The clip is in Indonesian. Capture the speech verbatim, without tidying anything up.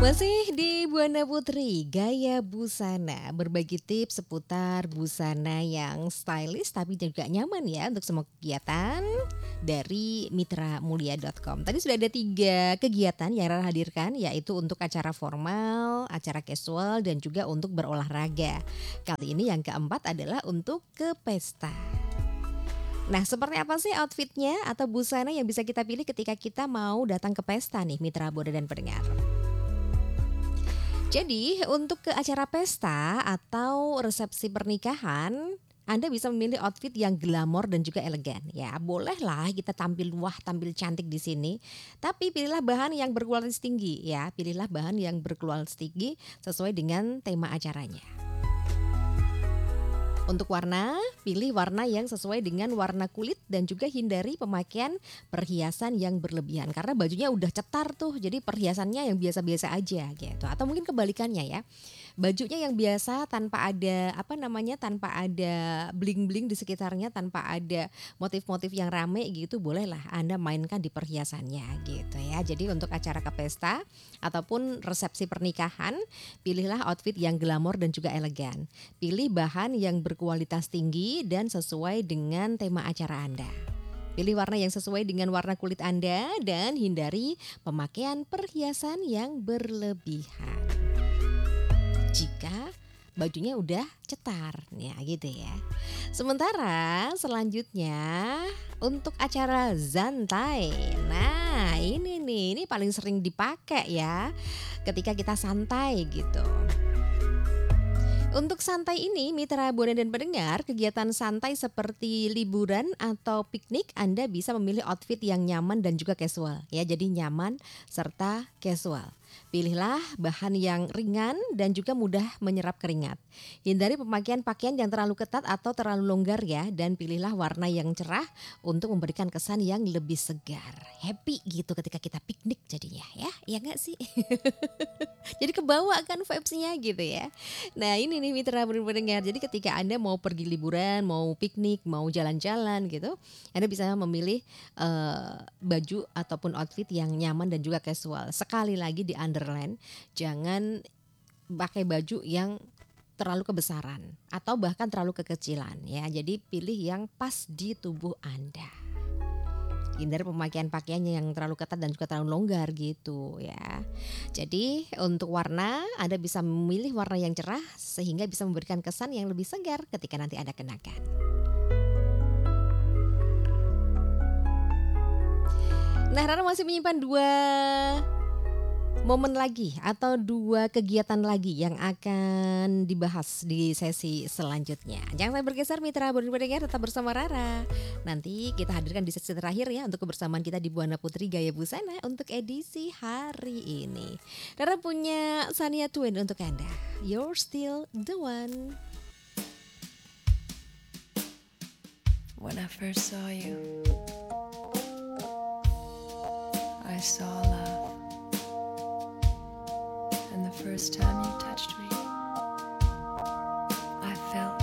Masih di Buana Putri, gaya busana, berbagi tips seputar busana yang stylish tapi juga nyaman ya untuk semua kegiatan dari mitra mulia dot com. Tadi sudah ada tiga kegiatan yang Rara hadirkan, yaitu untuk acara formal, acara casual, dan juga untuk berolahraga. Kali ini yang keempat adalah untuk ke pesta. Nah, seperti apa sih outfitnya atau busana yang bisa kita pilih ketika kita mau datang ke pesta nih, mitra Buana dan pendengar? Jadi untuk ke acara pesta atau resepsi pernikahan, Anda bisa memilih outfit yang glamor dan juga elegan. Ya, bolehlah kita tampil wah, tampil cantik di sini. Tapi pilihlah bahan yang berkualitas tinggi ya. Pilihlah bahan yang berkualitas tinggi sesuai dengan tema acaranya. Untuk warna, pilih warna yang sesuai dengan warna kulit dan juga hindari pemakaian perhiasan yang berlebihan. Karena bajunya udah cetar tuh, jadi perhiasannya yang biasa-biasa aja gitu. Atau mungkin kebalikannya ya. Bajunya yang biasa tanpa ada apa namanya tanpa ada bling-bling di sekitarnya, tanpa ada motif-motif yang rame gitu, bolehlah Anda mainkan di perhiasannya gitu ya. Jadi untuk acara ke pesta ataupun resepsi pernikahan, pilihlah outfit yang glamor dan juga elegan. Pilih bahan yang berkualitas tinggi dan sesuai dengan tema acara Anda. Pilih warna yang sesuai dengan warna kulit Anda dan hindari pemakaian perhiasan yang berlebihan. Jika bajunya udah cetar, ya gitu ya. Sementara selanjutnya untuk acara santai. Nah, ini nih, ini paling sering dipakai ya ketika kita santai gitu. Untuk santai ini, mitra Buana dan pendengar, kegiatan santai seperti liburan atau piknik, Anda bisa memilih outfit yang nyaman dan juga casual. Ya, jadi nyaman serta casual. Pilihlah bahan yang ringan dan juga mudah menyerap keringat. Hindari pemakaian pakaian yang terlalu ketat atau terlalu longgar ya, dan pilihlah warna yang cerah untuk memberikan kesan yang lebih segar. Happy gitu ketika kita piknik jadinya ya, ya nggak sih? Jadi kebawa kan vibes-nya gitu ya. Nah ini nih mitra pendengar, jadi ketika Anda mau pergi liburan, mau piknik, mau jalan-jalan gitu, Anda bisa memilih uh, baju ataupun outfit yang nyaman dan juga casual. Sekali lagi di underline, jangan pakai baju yang terlalu kebesaran atau bahkan terlalu kekecilan ya. Jadi pilih yang pas di tubuh Anda. Hindari pemakaian pakaiannya yang terlalu ketat dan juga terlalu longgar gitu ya. Jadi untuk warna, Anda bisa memilih warna yang cerah sehingga bisa memberikan kesan yang lebih segar ketika nanti Anda kenakan. Nah, Rara masih menyimpan dua momen lagi atau dua kegiatan lagi yang akan dibahas di sesi selanjutnya. Jangan sampai bergeser mitra pendengar, tetap bersama Rara. Nanti kita hadirkan di sesi terakhir ya untuk kebersamaan kita di Buana Putri Gaya Busana untuk edisi hari ini. Rara punya Shania Twain untuk Anda. You're still the one. When I first saw you, I saw love. And the first time